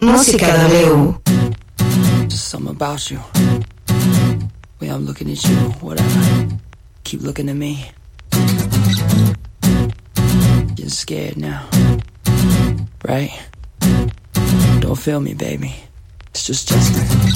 Música W. Just something about you. Way I'm looking at you, whatever. Keep looking at me. Getting scared now. Right? Don't feel me, baby. It's just Justin.